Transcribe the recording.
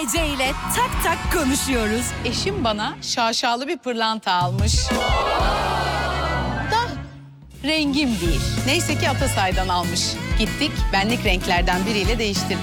Ece ile tak tak konuşuyoruz. Eşim bana şaşalı bir pırlanta almış. Da rengim değil. Neyse ki Atasay'dan almış. Gittik benlik renklerden biriyle değiştirdik.